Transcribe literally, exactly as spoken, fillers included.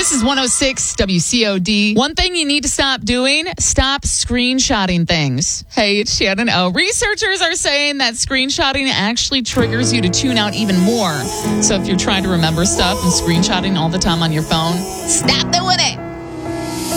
This is one oh six W C O D. One thing you need to stop doing, stop screenshotting things. Hey, it's Shannon O. Researchers are saying that screenshotting actually triggers you to tune out even more. So if you're trying to remember stuff and screenshotting all the time on your phone, stop doing it.